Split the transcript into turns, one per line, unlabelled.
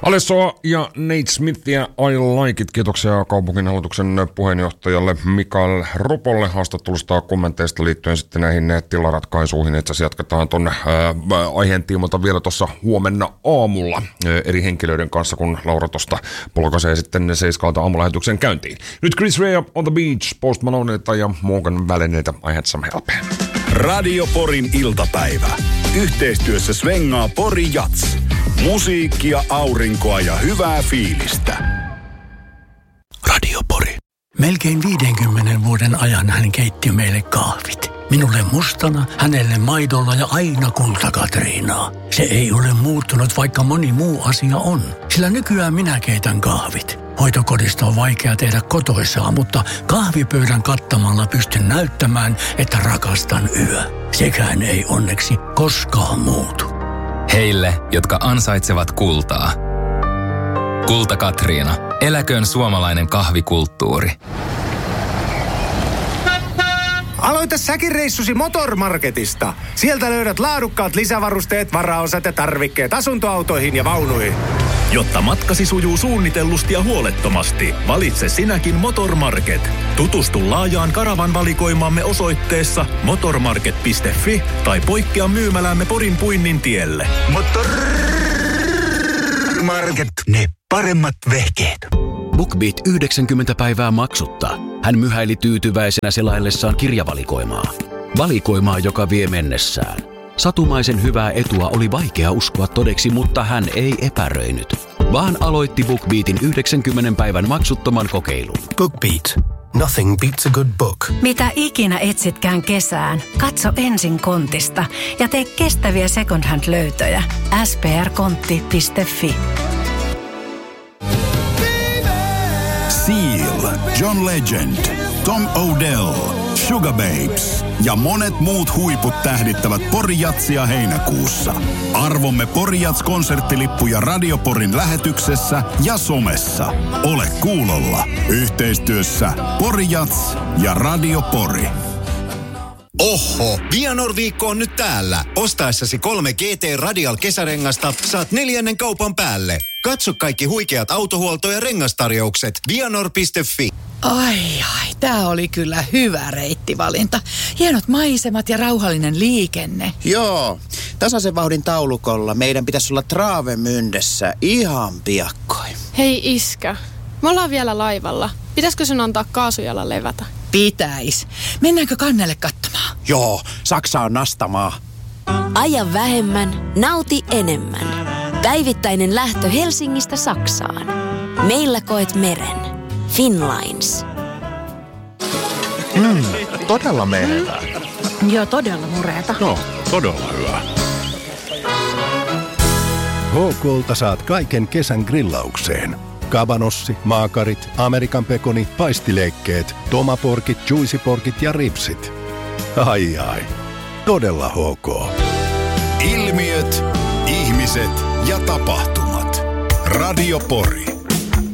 Alesso ja Nate Smith ja I Like It. Kiitoksia kaupunginhallituksen puheenjohtajalle Mikael Ropolle haastattelusta kommenteista liittyen sitten näihin tilaratkaisuihin. Itse asiassa jatketaan ton aiheen tiimoilta vielä tuossa huomenna aamulla eri henkilöiden kanssa, kun Laura tosta polkaisee sitten 7 aamulähetyksen käyntiin. Nyt Chris Rea on the Beach, Post Malonelta ja Morgan Wallenilta I Had Some Help.
Radio Porin iltapäivä. Yhteistyössä svengaa Pori Jats. Musiikkia, aurinkoa ja hyvää fiilistä.
Radio Pori. Melkein 50 vuoden ajan hän keitti meille kahvit. Minulle mustana, hänelle maidolla ja aina kulta-Katriinaa. Se ei ole muuttunut, vaikka moni muu asia on. Sillä nykyään minä keitän kahvit. Hoitokodista on vaikea tehdä kotoisaa, mutta kahvipöydän kattamalla pystyn näyttämään, että rakastan yö. Sekään ei onneksi koskaan muutu.
Heille, jotka ansaitsevat kultaa. Kulta-Katriina. Eläköön suomalainen kahvikulttuuri.
Aloita säkin reissusi Motormarketista. Sieltä löydät laadukkaat lisävarusteet, varaosat ja tarvikkeet asuntoautoihin ja vaunuihin.
Jotta matkasi sujuu suunnitellusti ja huolettomasti, valitse sinäkin Motormarket. Tutustu laajaan karavan valikoimaamme osoitteessa motormarket.fi tai poikkea myymälämme Porin Puinnin tielle.
Motormarket, ne paremmat vehkeet.
BookBeat 90 päivää maksutta. Hän myhäili tyytyväisenä selaillessaan kirjavalikoimaa. Valikoimaa, joka vie mennessään. Satumaisen hyvää etua oli vaikea uskoa todeksi, mutta hän ei epäröinyt, vaan aloitti BookBeatin 90 päivän maksuttoman kokeilun.
BookBeat. Nothing beats a good book.
Mitä ikinä etsitkään kesään, katso ensin Kontista ja tee kestäviä second hand -löytöjä. sprkontti.fi.
Seal, John Legend, Tom Odell, Sugar Babes ja monet muut huiput tähdittävät Pori Jatsia heinäkuussa. Arvomme Pori Jats -konserttilippuja Radio Porin lähetyksessä ja somessa. Ole kuulolla. Yhteistyössä Pori Jats ja Radio Pori.
Oho, Vianor-viikko on nyt täällä. Ostaessasi 3 GT Radial -kesärengasta saat 4. kaupan päälle. Katso kaikki huikeat autohuolto- ja rengastarjoukset vianor.fi.
Ai, tää oli kyllä hyvä reittivalinta. Hienot maisemat ja rauhallinen liikenne.
Joo, tasaisen vauhdin taulukolla meidän pitäisi olla Travemündessä ihan piakkoin.
Hei iskä, me ollaan vielä laivalla. Pitäisikö sun antaa kaasujalla levätä?
Pitäis. Mennäänkö kannelle katsomaan?
Joo, Saksa on nastamaa.
Aja vähemmän, nauti enemmän. Päivittäinen lähtö Helsingistä Saksaan. Meillä koet meren. Finnlines.
Todella menevää.
Joo, todella mureeta.
No, todella hyvä.
HK:lta saat kaiken kesän grillaukseen. Kabanossi, maakarit, Amerikan pekoni, paistileikkeet, tomaporkit, juicyporkit ja ripsit. Ai. Todella HK.
Ilmiöt, ihmiset ja tapahtumat. Radio Pori.